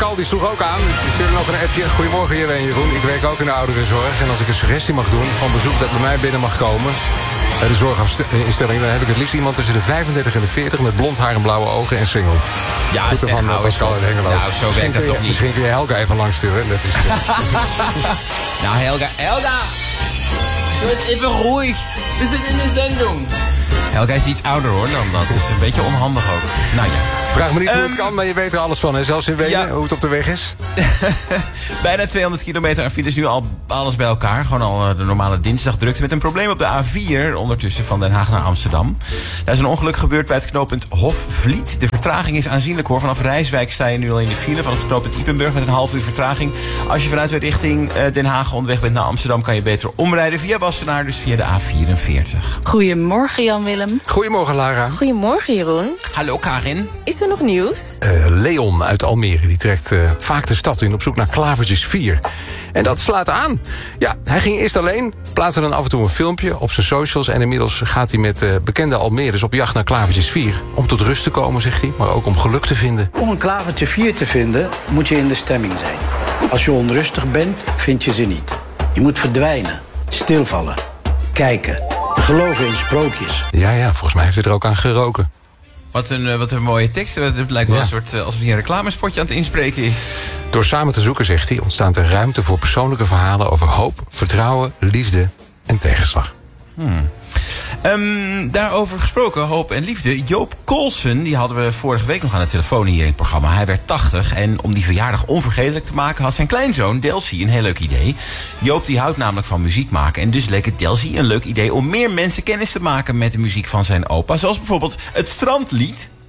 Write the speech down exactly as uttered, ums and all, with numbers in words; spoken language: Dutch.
Pascal die sloeg ook aan. Die stuurde nog een appje. Goedemorgen, Jelle en Jeroen. Ik werk ook in de ouderenzorg. En als ik een suggestie mag doen van bezoek dat bij mij binnen mag komen... bij de zorginstelling, dan heb ik het liefst iemand tussen de vijfendertig en de veertig... met blond haar en blauwe ogen en single. Ja, Goed zeg, van nou, Pascal uit Hengelo. nou, zo werkt dat toch niet. Misschien kun je Helga even langs sturen. Dat is nou, Helga, Helga! Doe eens even ruhig. We zitten in de zending. Helga is iets ouder, hoor, dan dat. is een beetje onhandig ook. Nou ja. Vraag me niet um, hoe het kan, Ehm, maar je weet er alles van, hè? Zelfs in Wenen, ja. Hoe het op de weg is. Bijna tweehonderd kilometer aan files, nu al alles bij elkaar. Gewoon al uh, de normale dinsdagdrukte. Met een probleem op de A vier, ondertussen van Den Haag naar Amsterdam. Daar is een ongeluk gebeurd bij het knooppunt Hofvliet. De vertraging is aanzienlijk, hoor. Vanaf Rijswijk sta je nu al in de file van het knooppunt Ypenburg met een half uur vertraging. Als je vanuit de richting uh, Den Haag onderweg bent naar Amsterdam, kan je beter omrijden via Wassenaar, dus via de A vierenveertig. Goedemorgen, Jan-Willem. Goedemorgen, Lara. Goedemorgen, Jeroen. Hallo, Karin. Is er nog nieuws? Uh, Leon uit Almere die trekt uh, vaak de stad in op zoek naar klavertjes vier. En dat slaat aan. Ja, hij ging eerst alleen, plaatste dan af en toe een filmpje op zijn socials... en inmiddels gaat hij met uh, bekende Almeerders op jacht naar klavertjes vier. Om tot rust te komen, zegt hij, maar ook om geluk te vinden. Om een klavertje vier te vinden, moet je in de stemming zijn. Als je onrustig bent, vind je ze niet. Je moet verdwijnen, stilvallen, kijken, geloven in sprookjes. Ja, ja, volgens mij heeft hij er ook aan geroken. Wat een, uh, wat een mooie tekst. Het lijkt wel ja. een soort uh, alsof hij een reclamespotje aan het inspreken is. Door samen te zoeken, zegt hij, ontstaat er ruimte voor persoonlijke verhalen over hoop, vertrouwen, liefde en tegenslag. Hmm. Um, daarover gesproken, hoop en liefde. Joop Coulson, die hadden we vorige week nog aan de telefoon hier in het programma. Hij werd tachtig en om die verjaardag onvergetelijk te maken... had zijn kleinzoon Delcy een heel leuk idee. Joop die houdt namelijk van muziek maken. En dus leek het Delcy een leuk idee om meer mensen kennis te maken... met de muziek van zijn opa. Zoals bijvoorbeeld het Strandlied.